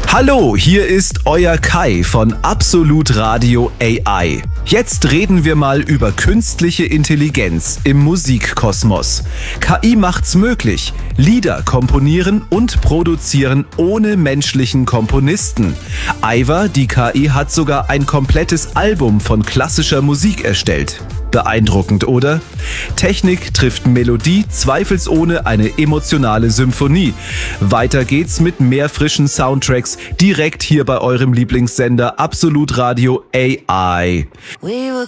Hallo, hier ist euer Kai von Absolut Radio AI. Jetzt reden wir mal über künstliche Intelligenz im Musikkosmos. KI macht's möglich. Lieder komponieren und produzieren ohne menschlichen Komponisten. Aiwa, die KI, hat sogar ein komplettes Album von klassischer Musik erstellt. Beeindruckend, oder? Technik trifft Melodie, zweifelsohne eine emotionale Symphonie. Weiter geht's mit mehr frischen Soundtracks direkt hier bei eurem Lieblingssender Absolut Radio AI. We were